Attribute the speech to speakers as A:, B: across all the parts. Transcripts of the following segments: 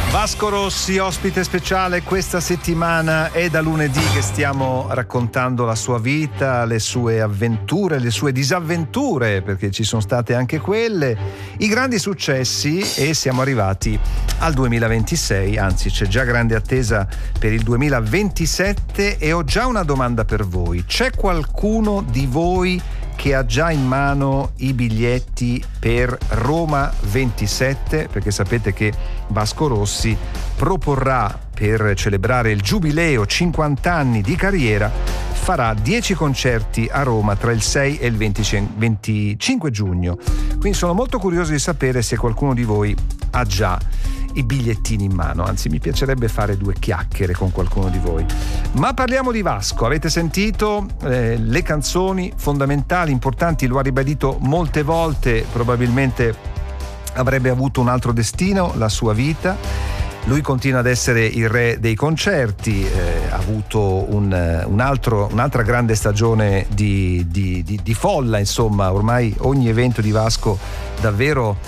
A: Vasco Rossi, ospite speciale questa settimana. È da lunedì che stiamo raccontando la sua vita, le sue avventure, le sue disavventure, perché ci sono state anche quelle, i grandi successi, e siamo arrivati al 2026, anzi c'è già grande attesa per il 2027 e ho già una domanda per voi. C'è qualcuno di voi che ha già in mano i biglietti per Roma 27? Perché sapete che Vasco Rossi proporrà, per celebrare il giubileo 50 anni di carriera, farà 10 concerti a Roma tra il 6 e il 25 giugno. Quindi sono molto curioso di sapere se qualcuno di voi ha già i bigliettini in mano, anzi mi piacerebbe fare due chiacchiere con qualcuno di voi. Ma parliamo di Vasco. Avete sentito le canzoni fondamentali, importanti, lo ha ribadito molte volte, probabilmente avrebbe avuto un altro destino la sua vita. Lui continua ad essere il re dei concerti, ha avuto un'altra grande stagione di folla, insomma, ormai ogni evento di Vasco davvero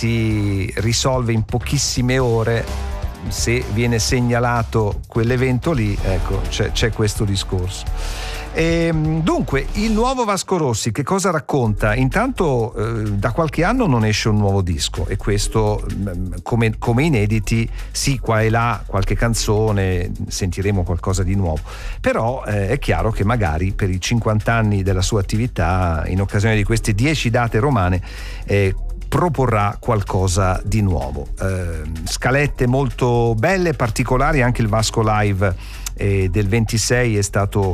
A: si risolve in pochissime ore. Se viene segnalato quell'evento lì, ecco, c'è questo discorso. Dunque, il nuovo Vasco Rossi che cosa racconta? Intanto da qualche anno non esce un nuovo disco, e questo come inediti, sì, qua e là qualche canzone, sentiremo qualcosa di nuovo, però è chiaro che magari per i 50 anni della sua attività, in occasione di queste 10 date romane, proporrà qualcosa di nuovo. Scalette molto belle, particolari. Anche il Vasco Live del 26 è stato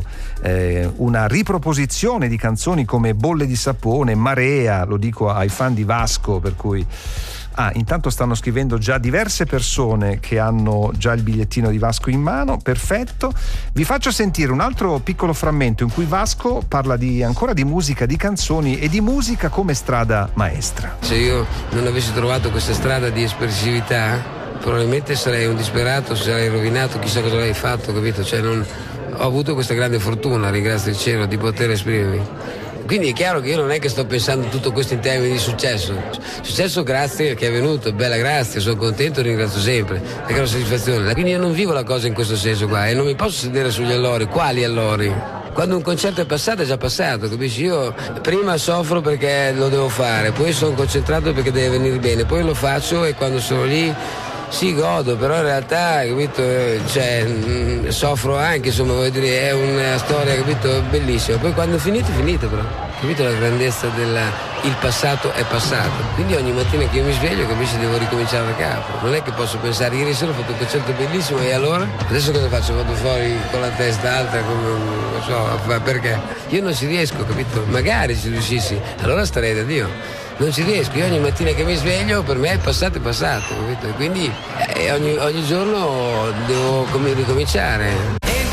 A: una riproposizione di canzoni come Bolle di sapone, Marea, lo dico ai fan di Vasco, per cui intanto stanno scrivendo già diverse persone che hanno già il bigliettino di Vasco in mano. Perfetto. Vi faccio sentire un altro piccolo frammento in cui Vasco parla ancora di musica, di canzoni e di musica come strada maestra.
B: Se io non avessi trovato questa strada di espressività, probabilmente sarei un disperato, sarei rovinato, chissà cosa avrei fatto, capito? Ho avuto questa grande fortuna, ringrazio il cielo, di poter esprimermi. Quindi è chiaro che io non è che sto pensando tutto questo in termini di successo. Successo, grazie che è venuto, bella grazia, sono contento, ringrazio sempre, perché è una soddisfazione. Quindi io non vivo la cosa in questo senso qua, e non mi posso sedere sugli allori. Quali allori? Quando un concerto è passato, è già passato, capisci? Io prima soffro perché lo devo fare, poi sono concentrato perché deve venire bene, poi lo faccio, e quando sono lì sì, godo, però in realtà, capito, soffro anche, insomma, voglio dire, è una storia, capito, bellissima. Poi quando è finito però, capito, la grandezza il passato è passato. Quindi ogni mattina che io mi sveglio, capisci, devo ricominciare da capo. Non è che posso pensare, ieri sera ho fatto un concerto bellissimo e allora? Adesso cosa faccio? Vado fuori con la testa alta, come non so, perché? Io non ci riesco, capito? Magari ci riuscissi, allora starei da Dio. Non ci riesco, io ogni mattina che mi sveglio, per me è passato, capito? Quindi ogni giorno devo ricominciare.